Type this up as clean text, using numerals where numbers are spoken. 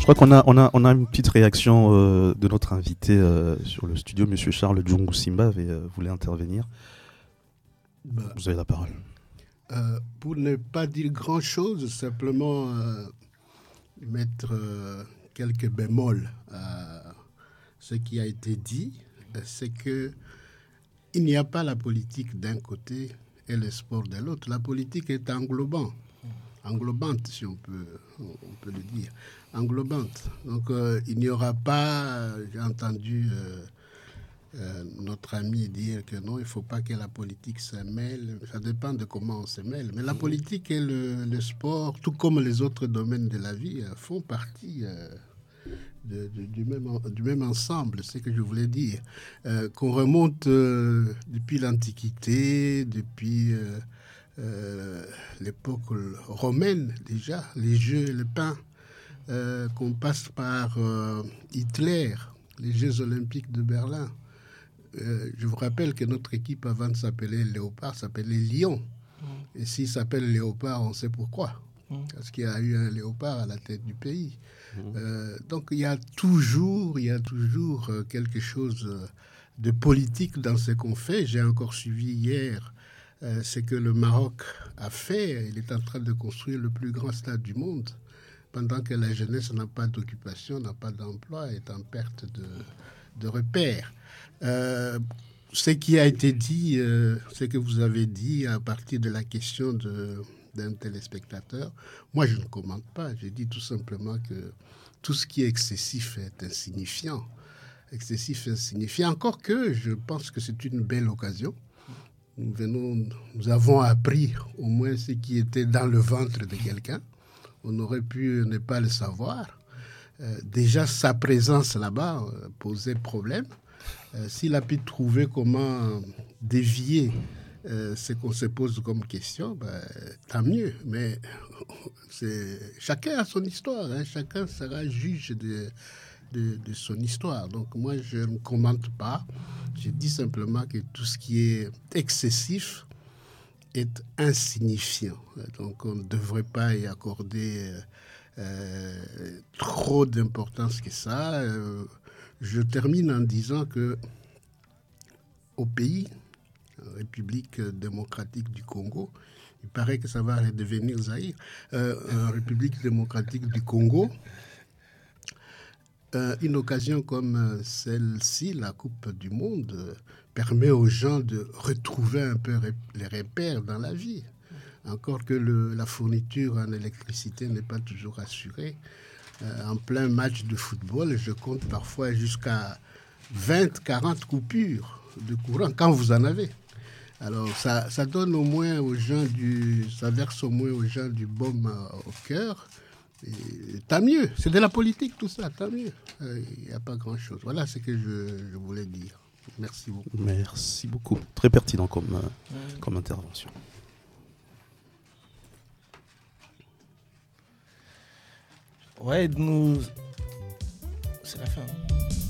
crois qu'on a une petite réaction de notre invité sur le studio, Monsieur Charles Djungu Simba voulait intervenir. Vous avez la parole. Pour ne pas dire grand-chose, simplement mettre quelques bémols à ce qui a été dit, c'est que il n'y a pas la politique d'un côté et le sport de l'autre. La politique est englobante, si on peut le dire, englobante. Donc il n'y aura pas, j'ai entendu notre ami dire que non, il ne faut pas que la politique se mêle. Ça dépend de comment on se mêle. Mais la politique et le sport, tout comme les autres domaines de la vie, font partie du même ensemble, c'est ce que je voulais dire. Qu'on remonte depuis l'Antiquité, depuis l'époque romaine déjà, les jeux et le pain, qu'on passe par Hitler, les Jeux olympiques de Berlin. Je vous rappelle que notre équipe, avant de s'appeler Léopard, s'appelait Lion. Et s'il s'appelle Léopard, on sait pourquoi. Parce qu'il y a eu un léopard à la tête du pays. Donc il y a toujours quelque chose de politique dans ce qu'on fait. J'ai encore suivi hier ce que le Maroc a fait. Il est en train de construire le plus grand stade du monde, pendant que la jeunesse n'a pas d'occupation, n'a pas d'emploi, est en perte de repères. Ce qui a été dit, ce que vous avez dit à partir de la question d'un téléspectateur, moi je ne commente pas. Je dis tout simplement que tout ce qui est excessif est insignifiant. Excessif, insignifiant. Encore que je pense que c'est une belle occasion. Nous avons appris au moins ce qui était dans le ventre de quelqu'un. On aurait pu ne pas le savoir. Déjà, sa présence là-bas posait problème. S'il a pu trouver comment dévier ce qu'on se pose comme question, tant mieux. Mais chacun a son histoire. Chacun sera juge de son histoire. Donc moi, je ne commente pas. Je dis simplement que tout ce qui est excessif est insignifiant. Donc on ne devrait pas y accorder trop d'importance que ça. Je termine en disant que au pays, République démocratique du Congo, il paraît que ça va redevenir Zaïre, République démocratique du Congo, une occasion comme celle-ci, la Coupe du Monde, permet aux gens de retrouver un peu les repères dans la vie. Encore que la fourniture en électricité n'est pas toujours assurée. En plein match de football, je compte parfois jusqu'à 20-40 coupures de courant quand vous en avez. Alors ça donne au moins aux gens ça verse au moins aux gens du baume au cœur. Et tant mieux, c'est de la politique tout ça, tant mieux. Il n'y a pas grand-chose. Voilà ce que je voulais dire. Merci beaucoup. Merci beaucoup. Très pertinent comme intervention. Ouais, c'est la fin.